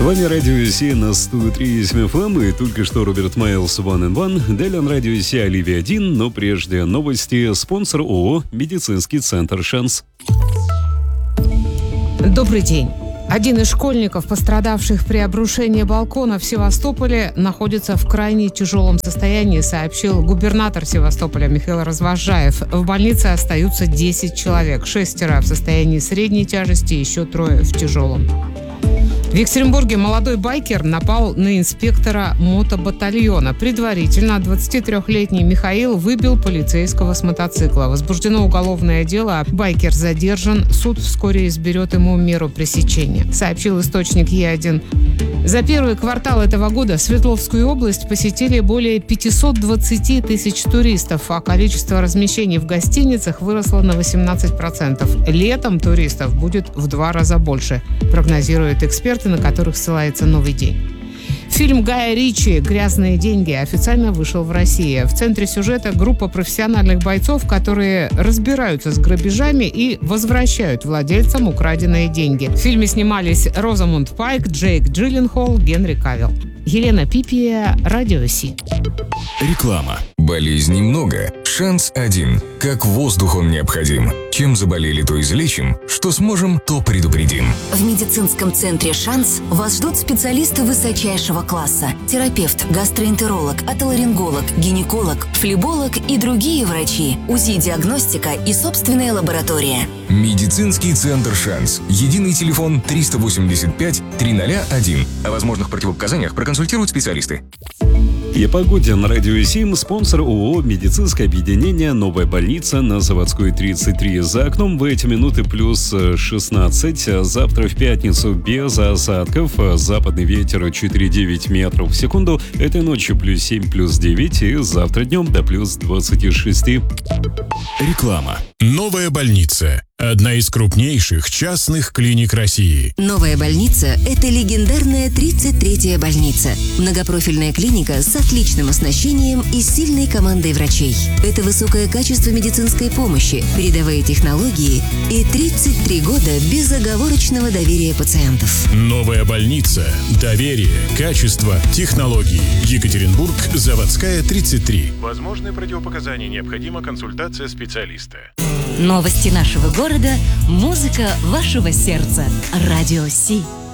вами Радио Си на 103 FM, и только что Роберт Майлз One and One. Далее на Радио Си Оливия 1, но прежде новости. Спонсор ООО «Медицинский центр Шанс». Добрый день. Один из школьников, пострадавших при обрушении балкона в Севастополе, находится в крайне тяжелом состоянии, сообщил губернатор Севастополя Михаил Развозжаев. В больнице остаются 10 человек, 6 в состоянии средней тяжести, еще 3 в тяжелом. В Екатеринбурге молодой байкер напал на инспектора мотобатальона. Предварительно 23-летний Михаил выбил полицейского с мотоцикла. Возбуждено уголовное дело. Байкер задержан. Суд вскоре изберет ему меру пресечения, сообщил источник Е1. За первый квартал этого года Свердловскую область посетили более 520 тысяч туристов, а количество размещений в гостиницах выросло на 18%. Летом туристов будет в 2 раза больше, прогнозируют эксперты, на которых ссылается «Новый день». Фильм Гая Ричи «Грязные деньги» официально вышел в России. В центре сюжета группа профессиональных бойцов, которые разбираются с грабежами и возвращают владельцам украденные деньги. В фильме снимались Розамунд Пайк, Джейк Джилленхол, Генри Кавилл. Елена Пипия, Радио Си. Реклама. Болезней много. Шанс один. Как воздух он необходим. Чем заболели, то излечим. Что сможем, то предупредим. В медицинском центре «Шанс» вас ждут специалисты высочайшего класса. Терапевт, гастроэнтеролог, отоларинголог, гинеколог, флеболог и другие врачи. УЗИ-диагностика и собственная лаборатория. Медицинский центр «Шанс». Единый телефон 385 301. О возможных противопоказаниях проконсультируют специалисты. И о погоде на Радио 7. Спонсор ООО «Медицинское объединение. Новая больница» на Заводской 33. За окном в эти минуты плюс 16. Завтра в пятницу без осадков. Западный ветер 4,9 метров в секунду. Этой ночью плюс 7, плюс 9. И завтра днем до плюс 26. Реклама. Новая больница. Одна из крупнейших частных клиник России. Новая больница – это легендарная 33-я больница. Многопрофильная клиника с отличным оснащением и сильной командой врачей. Это высокое качество медицинской помощи, передовые технологии и 33 года безоговорочного доверия пациентов. Новая больница. Доверие, качество, технологии. Екатеринбург, Заводская, 33. Возможные противопоказания, необходима консультация специалиста. Новости нашего города, музыка вашего сердца. Радио Си.